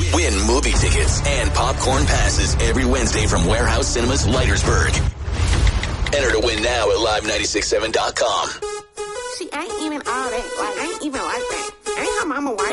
Win movie tickets and popcorn passes every Wednesday from Warehouse Cinemas, Leitersburg. Enter to win now at live967.com. See, I ain't even all that. Like, I ain't even like